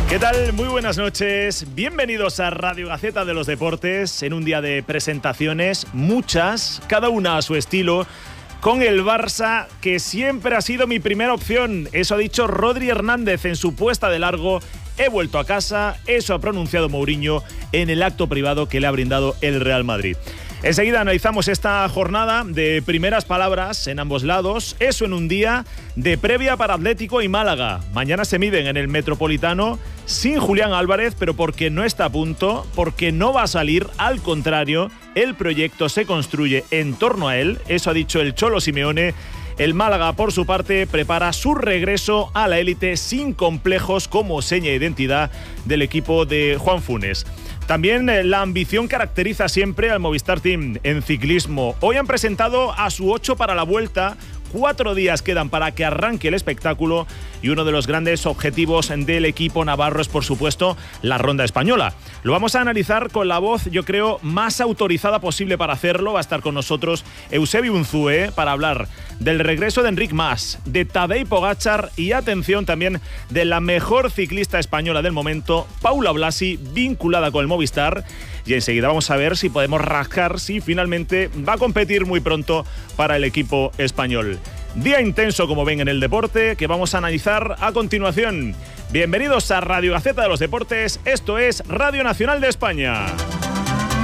¿Qué tal? Muy buenas noches. Bienvenidos a Radio Gaceta de los Deportes en un día de presentaciones, muchas, cada una a su estilo, con el Barça, que siempre ha sido mi primera opción. Eso ha dicho Rodri Hernández en su puesta de largo. He vuelto a casa, eso ha pronunciado Mourinho en el acto privado que le ha brindado el Real Madrid. Enseguida analizamos esta jornada de primeras palabras en ambos lados, eso en un día de previa para Atlético y Málaga. Mañana se miden en el Metropolitano sin Julián Álvarez, pero porque no está a punto, porque no va a salir, al contrario, el proyecto se construye en torno a él, eso ha dicho el Cholo Simeone. El Málaga, por su parte, prepara su regreso a la élite sin complejos como seña de identidad del equipo de Juan Funes. También la ambición caracteriza siempre al Movistar Team en ciclismo. Hoy han presentado a su 8 para la Vuelta. 4 días quedan para que arranque el espectáculo y uno de los grandes objetivos del equipo navarro es, por supuesto, la Ronda Española. Lo vamos a analizar con la voz, yo creo, más autorizada posible para hacerlo. Va a estar con nosotros Eusebio Unzúe para hablar del regreso de Enric Mas, de Tadej Pogačar y, atención, también de la mejor ciclista española del momento, Paula Blasi, vinculada con el Movistar. Y enseguida vamos a ver si podemos rascar si finalmente va a competir muy pronto para el equipo español. Día intenso, como ven, en el deporte, que vamos a analizar a continuación. Bienvenidos a Radio Gaceta de los Deportes. Esto es Radio Nacional de España.